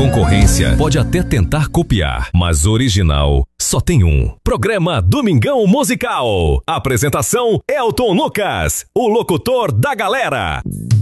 concorrência pode até tentar copiar, mas original só tem um. Programa Domingão Musical. Apresentação Elton Lucas, o locutor da galera.